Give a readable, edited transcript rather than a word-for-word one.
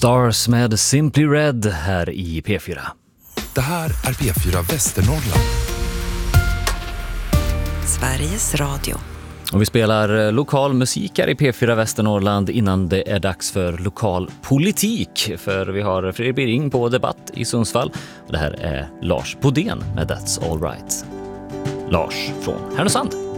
Stars med Simply Red här i P4. Det här är P4 Västernorrland. Sveriges Radio. Och vi spelar lokal musik här i P4 Västernorrland innan det är dags för lokal politik. För vi har Fredrik Biring på debatt i Sundsvall. Och det här är Lars Bodén med That's All Right. Lars från Härnösand.